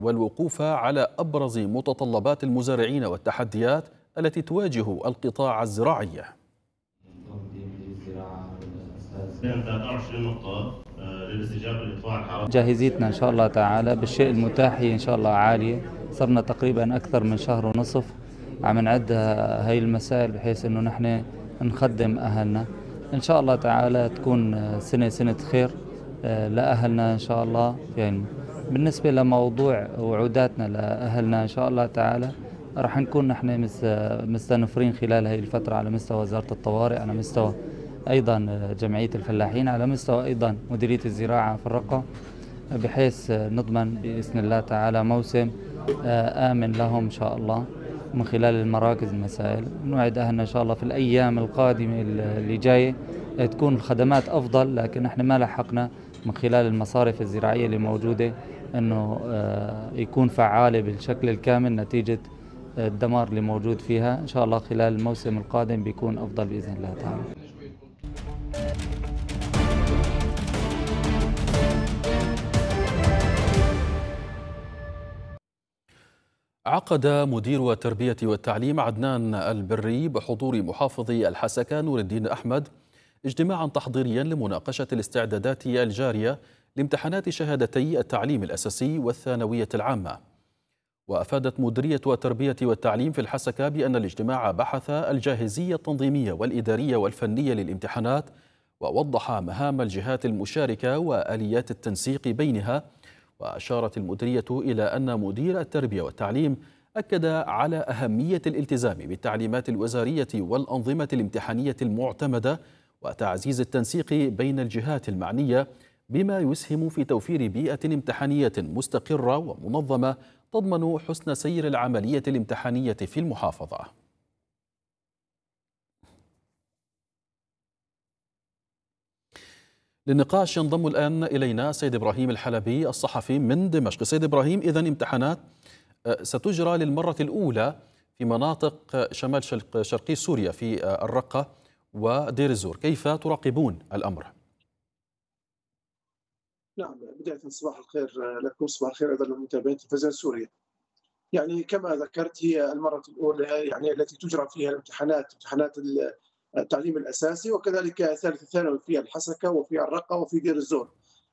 والوقوف على أبرز متطلبات المزارعين والتحديات التي تواجه القطاع الزراعي. 23 نقطة للاستجابة لإطفاء الحرائق. جاهزيتنا إن شاء الله تعالى بالشيء المتاح هي إن شاء الله عالية. صرنا تقريبا أكثر من شهر ونصف عم نعد هاي المسائل بحيث إنه نحن نخدم أهلنا. إن شاء الله تعالى تكون سنة خير لأهلنا إن شاء الله. يعني بالنسبة لموضوع وعوداتنا لأهلنا إن شاء الله تعالى راح نكون نحن مستنفرين خلال هاي الفترة على مستوى وزارة الطوارئ، على مستوى أيضا جمعية الفلاحين، على مستوى أيضا مديرية الزراعة في الرقة، بحيث نضمن بإذن الله تعالى موسم آمن لهم إن شاء الله من خلال المراكز المسائل. نوعد أهلنا إن شاء الله في الأيام القادمة اللي جاية تكون الخدمات أفضل، لكن احنا ما لحقنا من خلال المصارف الزراعية اللي موجودة أنه يكون فعالة بالشكل الكامل نتيجة الدمار اللي موجود فيها. إن شاء الله خلال الموسم القادم بيكون أفضل بإذن الله تعالى. عقد مدير التربية والتعليم عدنان البري بحضور محافظي الحسكة نور الدين أحمد اجتماعا تحضيريا لمناقشة الاستعدادات الجارية لامتحانات شهادتي التعليم الأساسي والثانوية العامة. وأفادت مديرية التربية والتعليم في الحسكة بأن الاجتماع بحث الجاهزية التنظيمية والإدارية والفنية للامتحانات، ووضح مهام الجهات المشاركة وآليات التنسيق بينها. وأشارت المديرية إلى أن مدير التربية والتعليم أكد على أهمية الالتزام بالتعليمات الوزارية والأنظمة الامتحانية المعتمدة وتعزيز التنسيق بين الجهات المعنية، بما يسهم في توفير بيئة امتحانية مستقرة ومنظمة تضمن حسن سير العملية الامتحانية في المحافظة. للنقاش ينضم الآن إلينا سيد إبراهيم الحلبي الصحفي من دمشق. سيد إبراهيم، إذن امتحانات ستجرى للمرة الأولى في مناطق شمال شرقي سوريا في الرقة ودير الزور، كيف تراقبون الأمر؟ نعم، بداية صباح الخير لكم، صباح الخير أيضا لمتابعين تلفزيون سوريا. يعني كما ذكرت هي المرة الأولى يعني التي تجرى فيها امتحانات التعليم الأساسي وكذلك ثالث ثانوي في الحسكة وفي الرقة وفي دير الزور.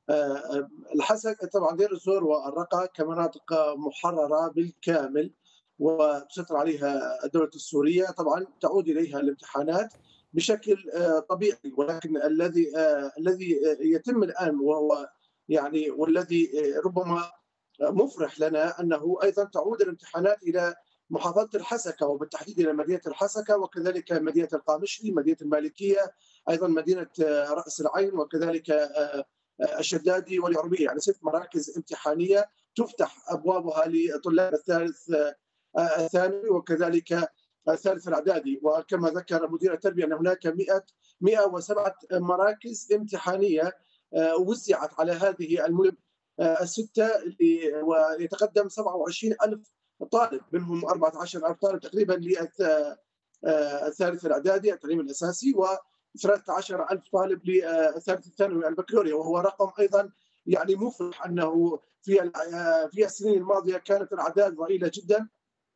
الحسكة طبعا دير الزور والرقة كمناطق محررة بالكامل وتسيطر عليها الدولة السورية، طبعا تعود إليها الامتحانات بشكل طبيعي، ولكن الذي يتم الآن وهو يعني والذي ربما مفرح لنا أنه أيضا تعود الامتحانات إلى محافظة الحسكة وبالتحديد إلى مدينة الحسكة وكذلك مدينة القامشلي، مدينة المالكية، أيضا مدينة رأس العين وكذلك الشدادي واليعربية. يعني 6 مراكز امتحانية تفتح أبوابها لطلاب الثالث الثانوي وكذلك الثالث الإعدادي. وكما ذكر مدير التربية أن هناك 107 مراكز امتحانية وزعت على هذه المدن الستة، ويتقدم 27,000 طالب، منهم 14,000 طالب تقريبا للثالث الإعدادي التعليم الأساسي و13,000 طالب للثالث الثانوي البكالوريا، وهو رقم أيضا يعني مفرح أنه في السنين الماضية كانت الأعداد ضئيلة جدا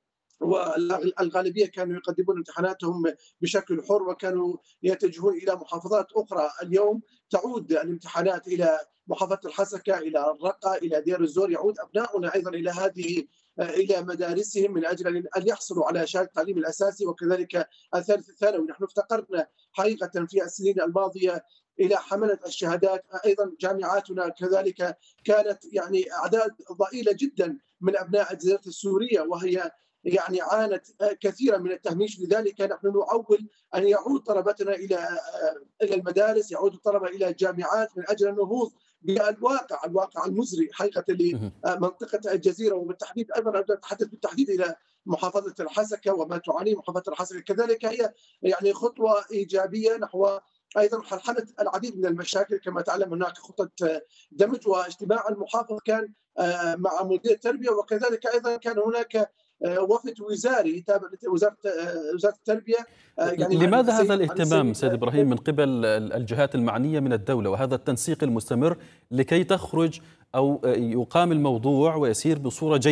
والغالبية كانوا يقدمون امتحاناتهم بشكل حر وكانوا يتجهون إلى محافظات أخرى. اليوم تعود الامتحانات إلى محافظة الحسكة، إلى الرقة، إلى دير الزور، يعود أبناؤنا أيضا إلى مدارسهم من أجل أن يحصلوا على شهادة التعليم الأساسي وكذلك الثالث الثانوي. نحن افتقرنا حقيقة في السنين الماضية إلى حملة الشهادات، أيضا جامعاتنا كذلك كانت يعني أعداد ضئيلة جدا من أبناء الجزيرة السورية وهي يعني عانت كثيرا من التهميش. لذلك نحن نعول أن يعود طلبتنا إلى المدارس، يعود الطلبة إلى الجامعات من أجل النهوض بالواقع المزري حقيقة لمنطقة الجزيرة وبالتحديد أيضا أتحدث بالتحديد إلى محافظة الحسكة وما تعانيه محافظة الحسكة. كذلك هي يعني خطوة إيجابية نحو ايضا حلحله العديد من المشاكل. كما تعلم هناك خطه دمج واجتماع المحافظ كان مع مدير التربيه وكذلك ايضا كان هناك وفد وزاري تابع لوزاره التربيه. يعني لماذا هذا الاهتمام سيد ابراهيم من قبل الجهات المعنيه من الدوله وهذا التنسيق المستمر لكي تخرج أو يقام الموضوع ويسير بصورة جيدة